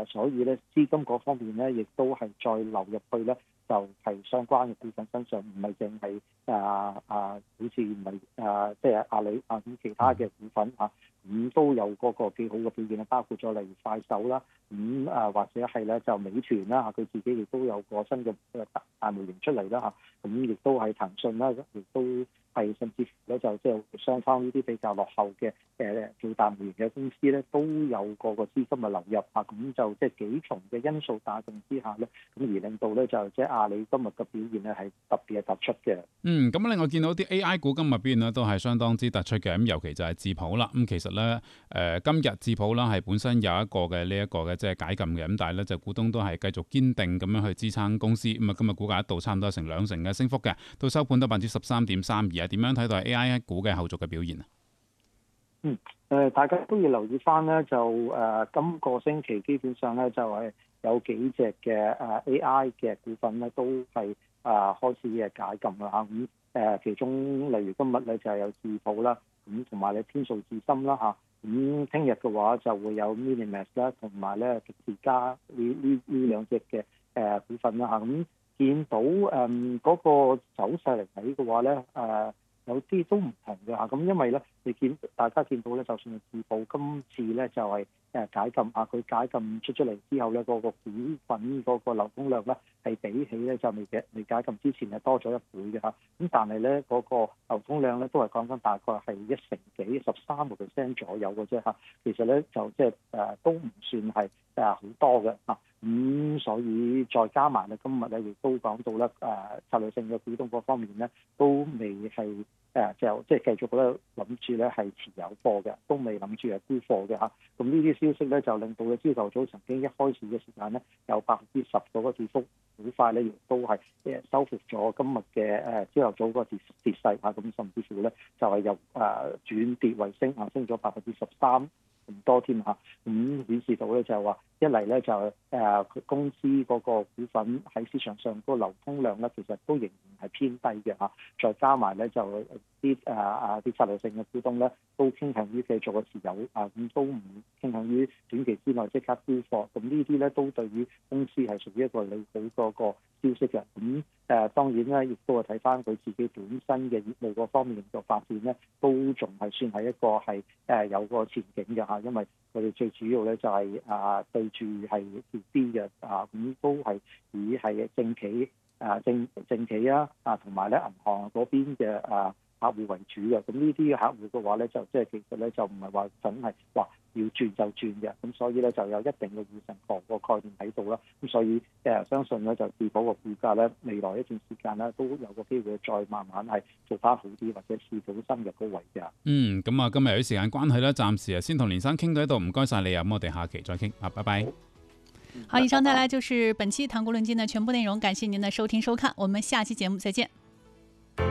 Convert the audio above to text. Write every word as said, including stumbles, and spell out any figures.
誒所以咧資金嗰方面咧，亦都係再流入去咧，就係、是、相關嘅股份身上，唔係淨係啊啊，好似唔係啊，即係阿里啊咁其他嘅股份嚇，咁、嗯、都有嗰個幾好嘅表現啦，包括咗例如快手啦，咁、嗯、啊或者係咧就美團啦嚇，佢自己亦都有個新嘅大大模型出嚟啦嚇，咁亦都係騰訊啦，亦都係甚至乎咧就即係雙方呢啲比較落後嘅誒做大模型嘅公司咧，都有個個資金嘅流入啊，咁就即係幾重嘅因素帶動之下咧，咁而令到咧就即係阿里今日嘅表現咧係特別係突出嘅。 嗯，咁另外見到啲 A I 股今日表現咧都係相當之突出嘅，咁尤其就係智譜啦。咁其實咧誒、呃、今日智譜啦係本身有一個嘅呢一個嘅即係解禁嘅，咁但係咧就股東都係繼續堅定咁樣去支撐公司。咁啊今日股價一度差唔多成兩成嘅升幅嘅，到收盤得百分之十三點三二啊。點樣睇到係 A I 股嘅後續嘅表現啊？ 嗯，誒、呃、大家都要留意翻咧，就誒、呃、今個星期基本上咧就係、是、有幾隻嘅誒 A I 嘅股份咧都係啊、呃、開始嘅解禁啦嚇，咁、嗯、誒、呃、其中例如今日咧就係有智譜啦，咁同埋咧天數智深啦嚇，咁聽日嘅話就會有 Minimax 啦，同埋咧迪士加呢呢呢兩隻嘅誒股份啦嚇，咁、嗯、見到誒嗰、嗯那個走勢嚟睇嘅話咧誒。呃有啲都唔同嘅嚇，咁因為咧，你見大家見到咧，就算係智譜今次咧就係誒解禁啊，佢解禁出出嚟之後咧，嗰個股份嗰個流通量咧係比起咧就未解未解禁之前係多咗一倍嘅嚇，咁但係咧嗰個流通量咧都係講緊大概係一成幾十三個 percent 左右嘅啫嚇，其實咧就即係誒都唔算係誒好多嘅嚇。咁、嗯、所以再加埋咧，今日咧亦都講到咧，誒、呃、策略性嘅股東嗰方面咧，都未係誒、呃、就即係繼續咧諗住咧係持有貨嘅，都未諗住係沽貨嘅嚇。咁呢啲消息咧就令到咧朝頭早曾經一開始嘅時間咧有百分之十嗰個跌幅，好快咧亦都係誒收復咗今日嘅誒朝頭早嗰個跌跌勢嚇，咁甚至乎咧就係由誒轉跌為升啊，升咗百分之十三。咁多添嚇，咁顯示到咧就係話一嚟咧就誒、呃、公司嗰個股份喺市場上嗰個流通量咧，其實都仍然係偏低嘅嚇，再加埋咧就啲誒啊啲策略性嘅股東咧都傾向於繼續嘅持有啊，咁都唔傾向於短期之內即刻沽貨，咁呢啲咧都對於公司係屬於一個利好嗰個消息嘅。咁誒、呃、當然咧，亦都係睇翻佢自己本身嘅業務嗰方面嘅發展咧，都仲係算係一個係誒、呃、有個前景嘅嚇，因為佢哋最主要咧就係、是、啊對住係 to B 嘅啊，咁都係以係政企啊政政企啊啊同埋咧銀行嗰邊嘅啊客戶為主嘅，咁呢啲客戶嘅話咧就即係其實咧就唔係話真係話要轉就轉嘅，咁所以咧就有一定嘅護城河個概念喺度啦，咁所以誒、呃、相信咧就智譜個股價咧未來一段時間咧都有個機會再慢慢係做翻好啲，或者試到新嘅高位嘅。 嗯，咁啊今日有啲時間關係咧，暫時啊先同連生傾到呢度，唔該晒你啊，咁我哋下期再傾啊，拜拜。 好，以上帶來就是本期談股論盡的全部內容，感謝您的收聽收看，我們下期節目再見。